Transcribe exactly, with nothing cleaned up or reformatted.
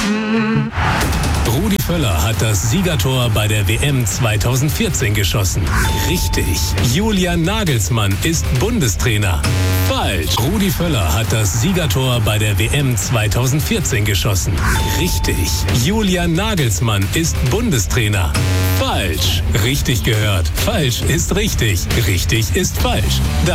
Rudi Völler hat das Siegertor bei der W M zweitausendvierzehn geschossen. Richtig. Julian Nagelsmann ist Bundestrainer. Falsch. Rudi Völler hat das Siegertor bei der W M zweitausendvierzehn geschossen. Richtig. Julian Nagelsmann ist Bundestrainer. Falsch. Richtig gehört. Falsch ist richtig. Richtig ist falsch.